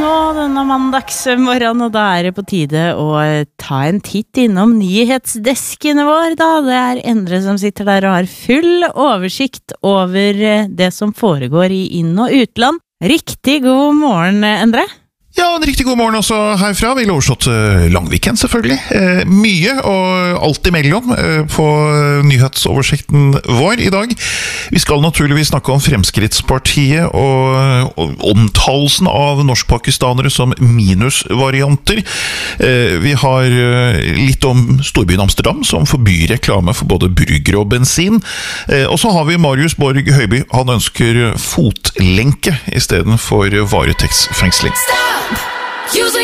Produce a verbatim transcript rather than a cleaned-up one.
nå denne mandagsmorgen, og da er det på tide å ta en titt innom nyhetsdeskene vår, da. Det er Endre som sitter der og har full oversikt over det som foregår i inn- og utland. Riktig god morgen, Endre. Ja, en riktig god morgen også herfra. Vi har overstått uh, langweekend selvfølgelig. Uh, mye og alt imellom uh, på nyhetsoversikten vår i dag. Vi skal naturligvis snakke om Fremskrittspartiet og, og omtalelsen av norskpakistanere som minusvarianter. Uh, vi har uh, litt om storbyen Amsterdam som forbyr reklame for både burger og bensin. Uh, og så har vi Marius Borg Høiby. Han ønsker fotlenke i stedet for varetektsfengsling. Using